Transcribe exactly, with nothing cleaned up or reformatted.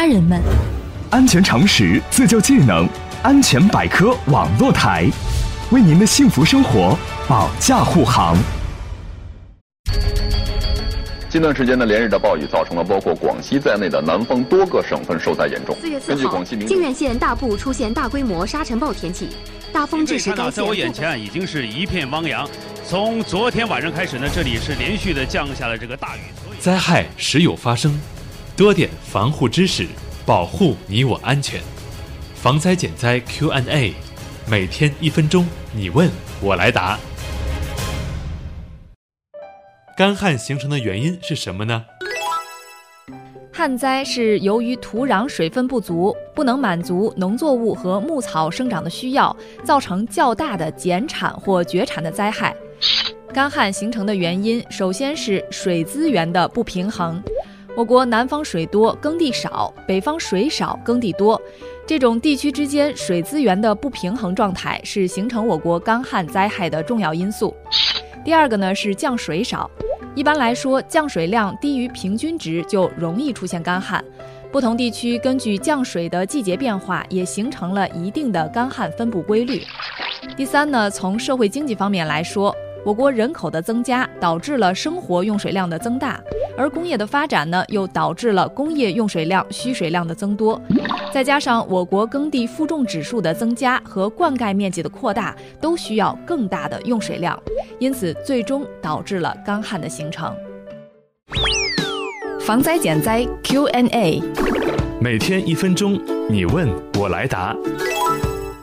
人们。 安全常识自救技能，安全百科网络台，为您的幸福生活保驾护航。 近段时间的连日的暴雨造成了包括广西在内的南方多个省份受灾严重。 四月四号，靖远县大部出现大规模沙尘暴天气，大风致使该县。 在我眼前已经是一片汪洋。从昨天晚上开始呢，这里是连续的降下了这个大雨。 灾害时有发生，多点防护知识，保护你我安全。防灾减灾 Q and A， 每天一分钟，你问我来答。干旱形成的原因是什么呢？ 旱灾是由于土壤水分不足，不能满足农作物和牧草生长的需要，造成较大的减产或绝产的灾害。干旱形成的原因，首先是水资源的不平衡。我国南方水多，耕地少，北方水少，耕地多。这种地区之间水资源的不平衡状态是形成我国干旱灾害的重要因素。第二个呢是降水少。一般来说，降水量低于平均值就容易出现干旱。不同地区根据降水的季节变化，也形成了一定的干旱分布规律。第三呢，从社会经济方面来说，我国人口的增加导致了生活用水量的增大，而工业的发展呢，又导致了工业用水量、需水量的增多。再加上我国耕地负重指数的增加和灌溉面积的扩大，都需要更大的用水量，因此最终导致了干旱的形成。防灾减灾 Q and A， 每天一分钟，你问我来答。